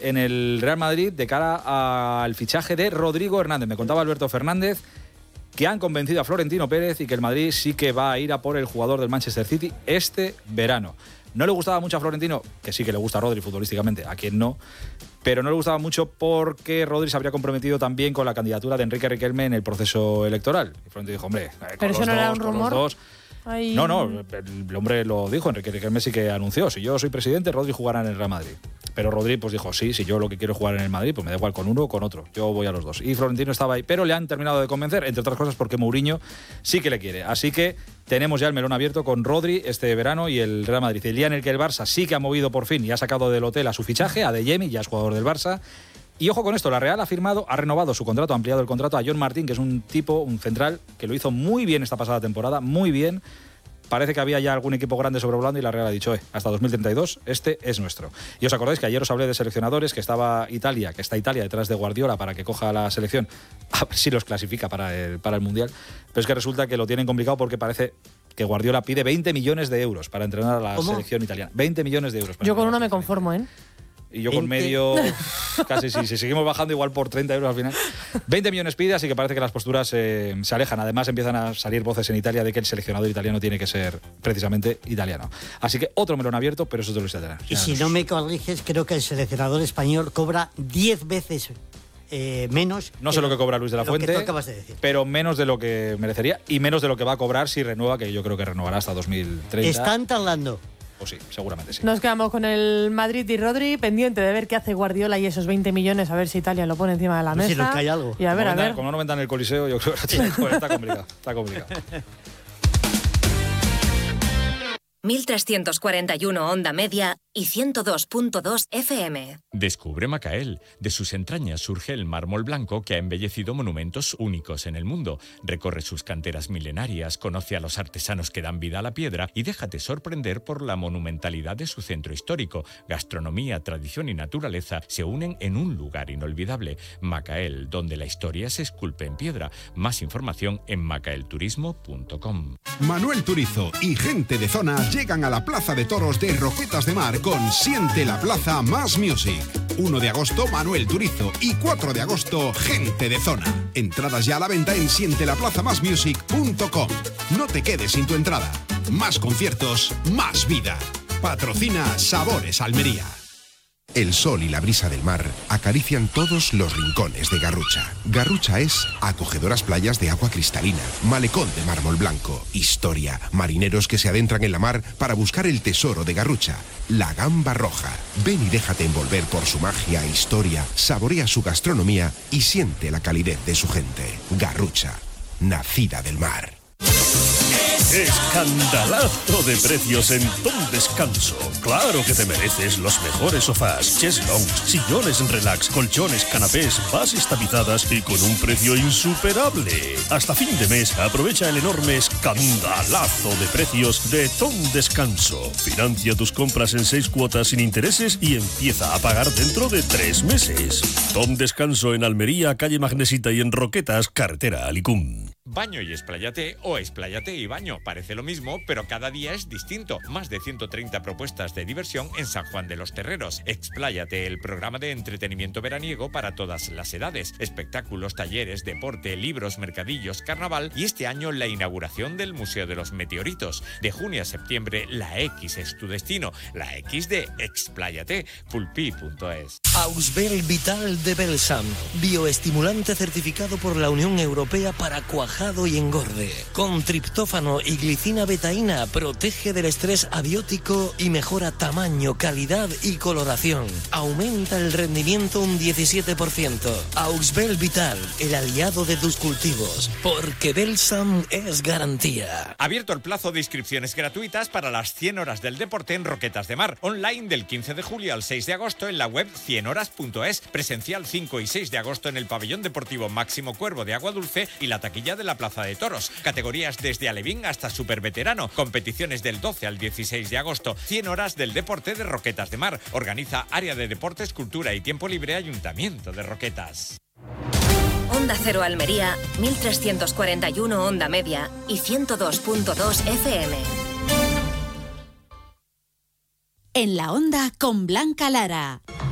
en el Real Madrid de cara al fichaje de Rodrigo Hernández. Me contaba Alberto Fernández que han convencido a Florentino Pérez y que el Madrid sí que va a ir a por el jugador del Manchester City este verano. No le gustaba mucho a Florentino, que sí que le gusta a Rodri futbolísticamente, a quien no, pero no le gustaba mucho porque Rodri se habría comprometido también con la candidatura de Enrique Riquelme en el proceso electoral. Y Florentino dijo, hombre, pero eso no era un rumor. Ay. No, el hombre lo dijo, Enrique Riquelme sí que anunció, si yo soy presidente, Rodri jugará en el Real Madrid. Pero Rodri pues dijo, sí, si yo lo que quiero es jugar en el Madrid, pues me da igual con uno o con otro, yo voy a los dos. Y Florentino estaba ahí, pero le han terminado de convencer, entre otras cosas porque Mourinho sí que le quiere. Así que tenemos ya el melón abierto con Rodri este verano y el Real Madrid. El día en el que el Barça sí que ha movido por fin y ha sacado del hotel a su fichaje, a Adeyemi, ya es jugador del Barça. Y ojo con esto, la Real ha renovado su contrato, ha ampliado el contrato a John Martín, que es un central, que lo hizo muy bien esta pasada temporada, muy bien. Parece que había ya algún equipo grande sobrevolando y la Real ha dicho, hasta 2032, este es nuestro. Y os acordáis que ayer os hablé de seleccionadores, que está Italia detrás de Guardiola para que coja la selección, a ver si los clasifica para el Mundial. Pero es que resulta que lo tienen complicado porque parece que Guardiola pide 20 millones de euros para entrenar a la selección italiana. 20 millones de euros. Yo con uno me conformo, ¿eh? Y yo con medio, casi si seguimos bajando igual por 30 euros al final. 20 millones pide, así que parece que las posturas se alejan. Además empiezan a salir voces en Italia de que el seleccionador italiano tiene que ser precisamente italiano. Así que otro melón abierto, pero eso te lo voy a tener. Y si no me corriges, creo que el seleccionador español cobra 10 veces menos. No sé lo que cobra Luis de la Fuente, que tú acabas de decir. Pero menos de lo que merecería y menos de lo que va a cobrar si renueva, que yo creo que renovará hasta 2030. Están tardando. Pues sí, seguramente sí. Nos quedamos con el Madrid y Rodri, pendiente de ver qué hace Guardiola y esos 20 millones, a ver si Italia lo pone encima de la mesa. Si nos cae algo. Y a ver. Como no vendan el Coliseo, yo creo que está complicado. Está complicado. 1341 onda media y 102.2 FM. Descubre Macael. De sus entrañas surge el mármol blanco que ha embellecido monumentos únicos en el mundo. Recorre sus canteras milenarias, conoce a los artesanos que dan vida a la piedra y déjate sorprender por la monumentalidad de su centro histórico. Gastronomía, tradición y naturaleza se unen en un lugar inolvidable. Macael, donde la historia se esculpe en piedra. Más información en macaelturismo.com. Manuel Turizo y gente de zona llegan a la Plaza de Toros de Roquetas de Mar con Siente la Plaza Más Music. 1 de agosto Manuel Turizo y 4 de agosto gente de zona. Entradas ya a la venta en sientelaplazamasmusic.com. No te quedes sin tu entrada. Más conciertos, más vida. Patrocina Sabores Almería. El sol y la brisa del mar acarician todos los rincones de Garrucha. Garrucha es acogedoras playas de agua cristalina, malecón de mármol blanco, historia, marineros que se adentran en la mar para buscar el tesoro de Garrucha, la gamba roja. Ven y déjate envolver por su magia, historia, saborea su gastronomía y siente la calidez de su gente. Garrucha, nacida del mar. Escandalazo de precios en Tom Descanso. Claro que te mereces los mejores sofás, cheslons, sillones relax, colchones, canapés, bases tapizadas y con un precio insuperable. Hasta fin de mes aprovecha el enorme escandalazo de precios de Tom Descanso. Financia tus compras en 6 cuotas sin intereses y empieza a pagar dentro de 3 meses. Tom Descanso en Almería, calle Magnesita y en Roquetas, carretera Alicum. Baño y expláyate o expláyate y baño. Parece lo mismo, pero cada día es distinto. Más de 130 propuestas de diversión en San Juan de los Terreros. Expláyate, el programa de entretenimiento veraniego para todas las edades. Espectáculos, talleres, deporte, libros, mercadillos, carnaval y este año la inauguración del Museo de los Meteoritos. De junio a septiembre, la X es tu destino. La X de Expláyate. Pulpi.es. Ausbel Vital de Belsam. Bioestimulante certificado por la Unión Europea para cuajado y engorde. Con triptófano y glicina betaína protege del estrés abiótico y mejora tamaño, calidad y coloración. Aumenta el rendimiento un 17%. Ausbel Vital, el aliado de tus cultivos. Porque Belsam es garantía. Abierto el plazo de inscripciones gratuitas para las 100 horas del deporte en Roquetas de Mar. Online del 15 de julio al 6 de agosto en la web 100horas.es. Presencial 5 y 6 de agosto en el pabellón deportivo Máximo Cuervo de Agua Dulce y la taquilla de la Plaza de Toros. Categorías desde alevín hasta superveterano. Competiciones del 12 al 16 de agosto. 100 horas del deporte de Roquetas de Mar. Organiza Área de Deportes, Cultura y Tiempo Libre, Ayuntamiento de Roquetas. Onda Cero Almería, 1341 onda media y 102.2 FM. En la onda con Blanca Lara.